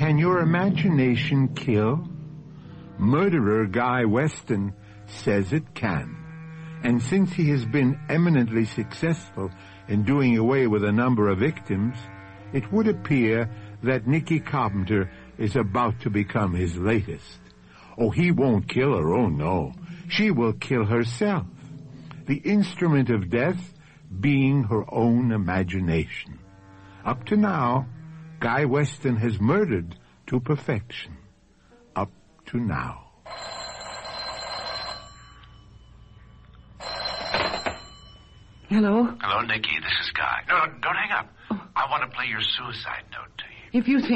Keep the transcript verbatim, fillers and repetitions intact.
Can your imagination kill? Murderer Guy Weston says it can. And since he has been eminently successful in doing away with a number of victims, it would appear that Nicky Carpenter is about to become his latest. Oh, he won't kill her, oh no. She will kill herself. The instrument of death being her own imagination. Up to now, Guy Weston has murdered to perfection. Up to now. Hello? Hello, Nicky. This is Guy. No, no, don't hang up. Oh. I want to play your suicide note to you. If you think